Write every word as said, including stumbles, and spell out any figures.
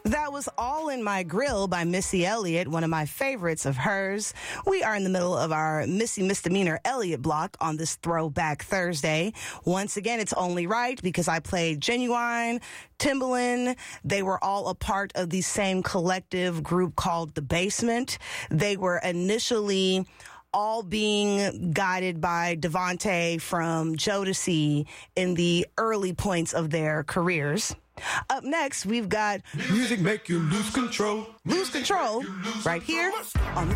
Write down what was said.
That was All in My Grill by Missy Elliott, one of my favorites of hers. We are in the middle of our Missy Misdemeanor Elliott block on this Throwback Thursday. Once again, it's only right because I played Genuine, Timbaland. They were all a part of the same collective group called The Basement. They were initially all being guided by Devontae from Jodeci in the early points of their careers. Up next, we've got Music Make You Lose Control. Lose Control right here on the